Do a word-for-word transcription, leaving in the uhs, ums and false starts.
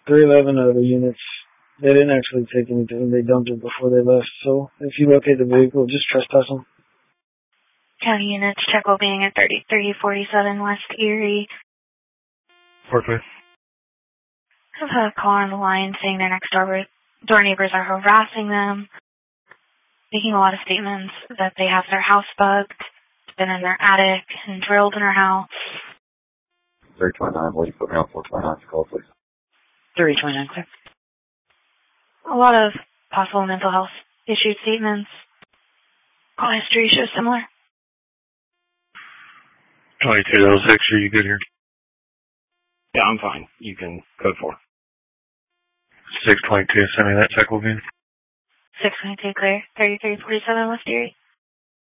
three eleven of the units, they didn't actually take anything. They dumped it before they left. So if you locate the vehicle, just trespass them. County units, check well being at thirty-three forty-seven West Erie. Fourthly. I have a caller on the line saying their next door, door neighbors are harassing them, making a lot of statements that they have their house bugged, been in their attic, and drilled in their house. three twenty-nine, will you put me on four twenty-nine call, please? three twenty-nine, clear. A lot of possible mental health issue statements. Call history shows similar. twenty-two oh six, are you good here? Yeah, I'm fine. You can code four. six twenty-two, send me that check will be. six twenty-two, clear. thirty-three forty-seven West Erie.